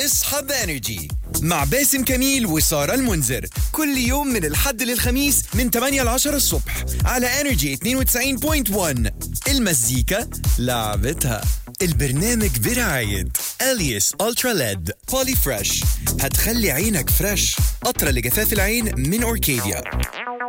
اصحى بانرجي مع باسم كميل وسارة المنذر كل يوم من الحد للخميس من 8 ل 10 الصبح على انرجي 92.1. المزيكا لعبتها. البرنامج برعاية اليس الترا ليد بولي فريش، هتخلي عينك فريش. قطرة لجفاف العين من اوركيديا.